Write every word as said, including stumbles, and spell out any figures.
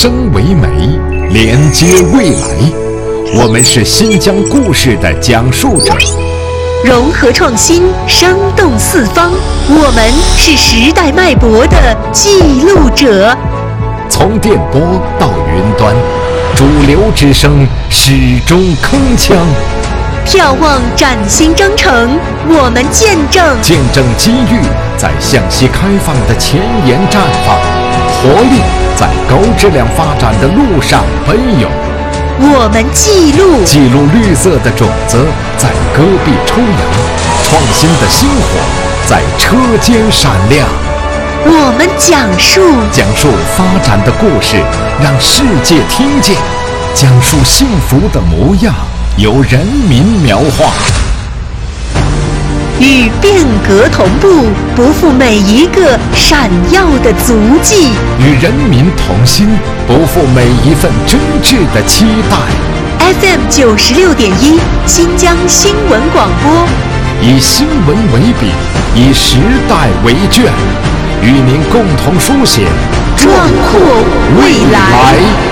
真为美，连接未来。我们是新疆故事的讲述者， 融合创新，生动四方。我们是时代脉搏的记录者。 从电波到云端，主流之声始终铿锵。 眺望崭新征程，我们见证见证机遇在向西开放的前沿绽放，活力在高质量发展的路上奔涌。 我们记录记录绿色的种子在戈壁抽芽，创新的星火在车间闪亮。 我们讲述讲述发展的故事，让世界听见，讲述幸福的模样，由人民描画。 与变革同步，不负每一个闪耀的足迹； 与人民同心，不负每一份真挚的期待。 F M 九十六点一，新疆新闻广播， 以新闻为笔，以时代为卷，与您共同书写壮阔未来。